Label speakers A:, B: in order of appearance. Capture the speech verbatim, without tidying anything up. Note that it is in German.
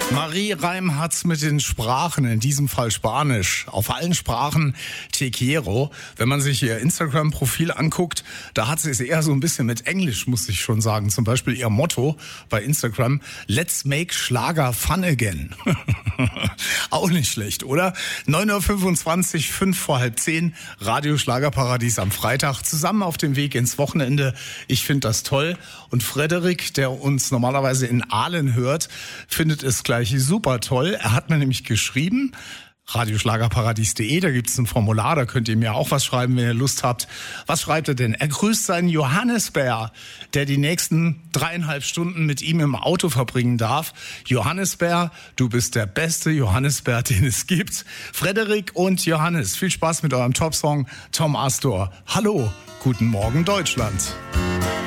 A: Marie Reim hat's mit den Sprachen, in diesem Fall Spanisch. Auf allen Sprachen te quiero. Wenn man sich ihr Instagram-Profil anguckt, da hat sie es eher so ein bisschen mit Englisch, muss ich schon sagen. Zum Beispiel ihr Motto bei Instagram: Let's make Schlager fun again. Auch nicht schlecht, oder? neun Uhr fünfundzwanzig, fünf vor halb zehn, Radio Schlagerparadies am Freitag. Zusammen auf dem Weg ins Wochenende. Ich finde das toll. Und Frederik, der uns normalerweise in Aalen hört, findet es gleich super toll. Er hat mir nämlich geschrieben, radioschlagerparadies punkt de, da gibt es ein Formular, da könnt ihr mir auch was schreiben, wenn ihr Lust habt. Was schreibt er denn? Er grüßt seinen Johannisbär, der die nächsten dreieinhalb Stunden mit ihm im Auto verbringen darf. Johannisbär, du bist der beste Johannisbär, den es gibt. Frederik und Johannes, viel Spaß mit eurem Top-Song Tom Astor. Hallo, guten Morgen Deutschland.